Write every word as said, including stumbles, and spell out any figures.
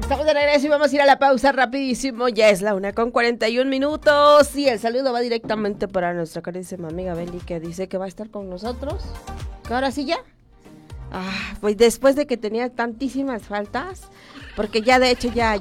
Estamos de regreso y vamos a ir a la pausa rapidísimo. Ya es la una con cuarenta y un minutos. Y el saludo va directamente para nuestra queridísima amiga Beli, que dice que va a estar con nosotros. ¿Que ahora sí ya? Ah, pues después de que tenía tantísimas faltas, porque ya de hecho ya